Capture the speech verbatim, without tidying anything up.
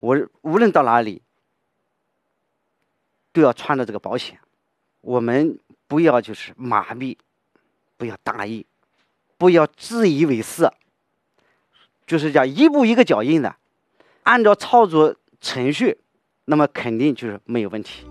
我无论到哪里都要穿着这个保险。我们不要就是麻痹，不要大意，不要自以为是，就是讲一步一个脚印的，按照操作程序，那么肯定就是没有问题。